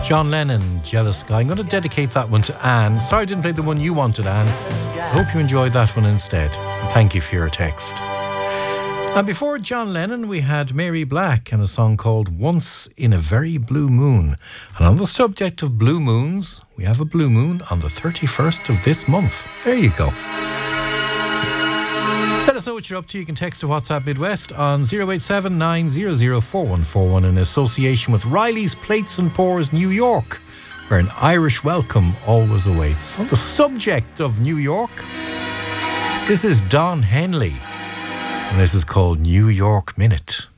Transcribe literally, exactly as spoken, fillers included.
John Lennon, Jealous Guy. I'm going to dedicate that one to Anne. Sorry I didn't play the one you wanted, Anne. I hope you enjoyed that one instead. And thank you for your text. And before John Lennon, we had Mary Black and a song called Once in a Very Blue Moon. And on the subject of blue moons, we have a blue moon on the thirty-first of this month. There you go. Let us know what you're up to. You can text to WhatsApp Midwest on zero eight seven nine zero zero four one four one in association with Riley's Plates and Pours New York, where an Irish welcome always awaits. On the subject of New York, this is Don Henley, and this is called New York Minute.